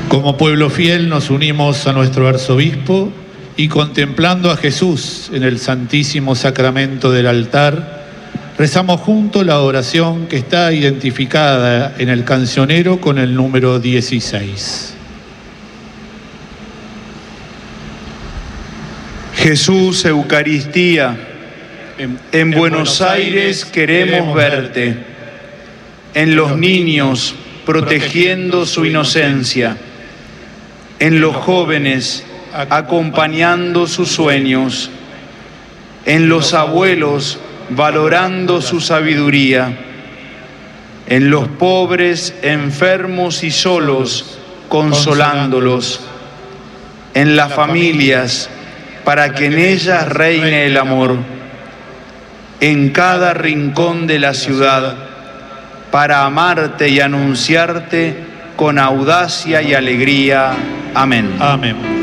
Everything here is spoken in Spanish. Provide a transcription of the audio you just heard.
Como pueblo fiel nos unimos a nuestro arzobispo y contemplando a Jesús en el Santísimo Sacramento del altar, rezamos juntos la oración que está identificada en el cancionero con el número 16. Jesús, Eucaristía, en Buenos Aires queremos verte, en los niños protegiendo su inocencia, en los jóvenes acompañando sus sueños, en los abuelos valorando su sabiduría, en los pobres, enfermos y solos consolándolos, en las familias para que en ellas reine el amor, en cada rincón de la ciudad para amarte y anunciarte con audacia y alegría. Amén. Amén.